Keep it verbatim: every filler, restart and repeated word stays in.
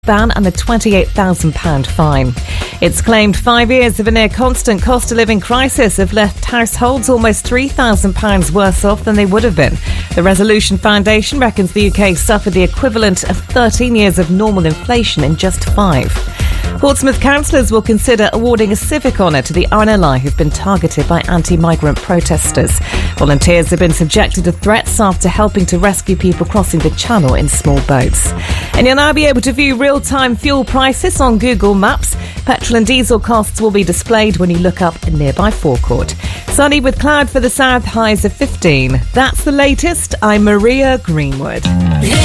ban and a twenty-eight thousand pounds fine. It's claimed five years of a near constant cost of living crisis have left households almost three thousand pounds worse off than they would have been. The Resolution Foundation reckons the U K suffered the equivalent of thirteen years of normal inflation in just five. Portsmouth councillors will consider awarding a civic honour to the R N L I who've been targeted by anti-migrant protesters. Volunteers have been subjected to threats after helping to rescue people crossing the channel in small boats. And you'll now be able to view real-time fuel prices on Google Maps. Petrol and diesel costs will be displayed when you look up a nearby forecourt. Sunny with cloud for the south, highs of fifteen. That's the latest. I'm Maria Greenwood.